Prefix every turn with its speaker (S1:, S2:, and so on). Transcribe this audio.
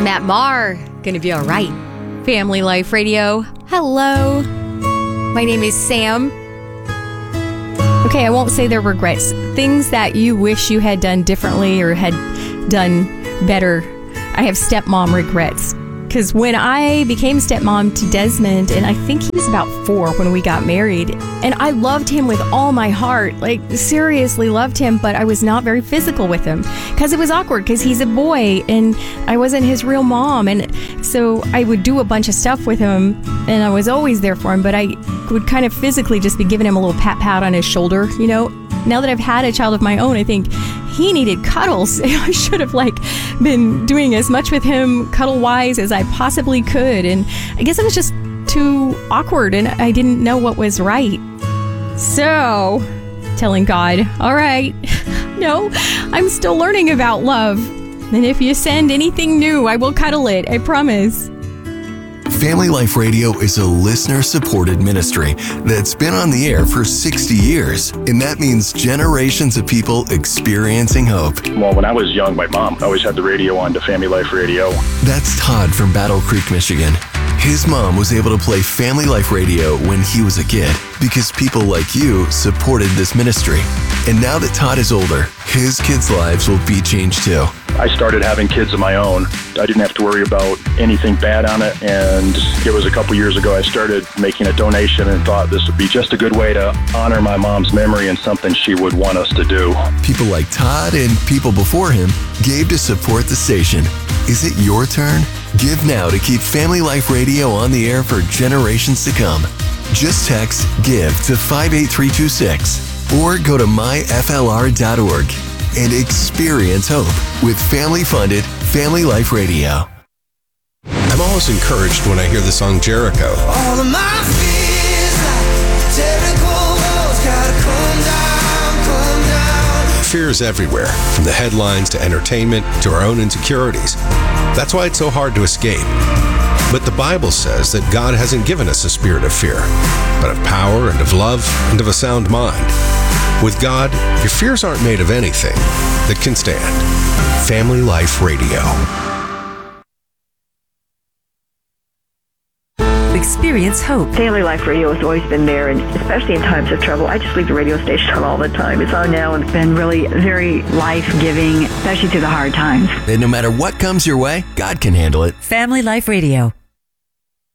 S1: Matt Maher, Gonna Be Alright. Family Life Radio. Hello. My name is Sam. Okay, I won't say they're regrets. Things that you wish you had done differently or had done better. I have stepmom regrets. Because when I became stepmom to Desmond, and I think he was about 4 when we got married, and I loved him with all my heart, like seriously loved him, but I was not very physical with him because it was awkward because he's a boy and I wasn't his real mom. And so I would do a bunch of stuff with him and I was always there for him, but I would kind of physically just be giving him a little pat on his shoulder, you know. Now that I've had a child of my own, I think he needed cuddles. I should have been doing as much with him cuddle-wise as I possibly could. And I guess it was just too awkward and I didn't know what was right. So, telling God, all right, no, I'm still learning about love. And if you send anything new, I will cuddle it. I promise.
S2: Family Life Radio is a listener-supported ministry that's been on the air for 60 years, and that means generations of people experiencing hope.
S3: Well, when I was young, my mom always had the radio on to Family Life Radio.
S2: That's Todd from Battle Creek, Michigan. His mom was able to play Family Life Radio when he was a kid because people like you supported this ministry. And now that Todd is older, his kids' lives will be changed too.
S3: I started having kids of my own. I didn't have to worry about anything bad on it, and it was a couple years ago I started making a donation and thought this would be just a good way to honor my mom's memory and something she would want us to do.
S2: People like Todd and people before him gave to support the station. Is it your turn? Give now to keep Family Life Radio on the air for generations to come. Just text GIVE to 58326 or go to myflr.org and experience hope with family-funded Family Life Radio.
S4: I'm always encouraged when I hear the song Jericho.
S5: All of my fears like Jericho walls gotta come down.
S4: Fears everywhere, from the headlines to entertainment to our own insecurities. That's why it's so hard to escape. But the Bible says that God hasn't given us a spirit of fear, but of power and of love and of a sound mind. With God, your fears aren't made of anything that can stand. Family Life Radio.
S6: Experience hope.
S7: Family Life Radio has always been there, and especially in times of trouble. I just leave the radio station on all the time. It's on now, and it's been really very life-giving, especially through the hard times.
S2: And no matter what comes your way, God can handle it.
S6: Family Life Radio.